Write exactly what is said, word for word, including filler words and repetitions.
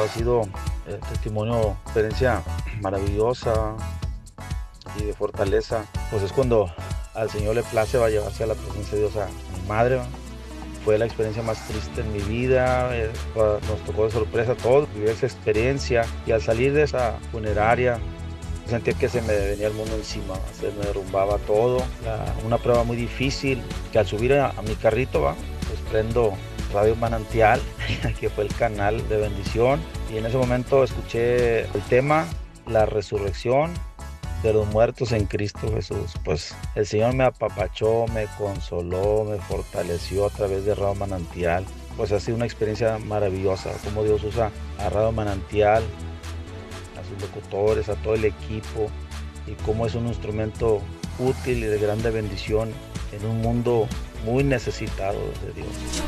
ha sido eh, testimonio, experiencia maravillosa y de fortaleza. Pues es cuando al Señor le place va a llevarse a la presencia de Dios a mi madre. ¿va? Fue la experiencia más triste en mi vida, eh, pa- nos tocó de sorpresa a todos vivir esa experiencia y al salir de esa funeraria sentía que se me venía el mundo encima, ¿va? Se me derrumbaba todo, la- una prueba muy difícil, que al subir a, a mi carrito, ¿va? Pues prendo Radio Manantial, que fue el canal de bendición, y en ese momento escuché el tema, la resurrección de los muertos en Cristo Jesús. Pues el Señor me apapachó, me consoló, me fortaleció a través de Radio Manantial. Pues ha sido una experiencia maravillosa, cómo Dios usa a Radio Manantial, a sus locutores, a todo el equipo, y cómo es un instrumento útil y de grande bendición en un mundo muy necesitado de Dios.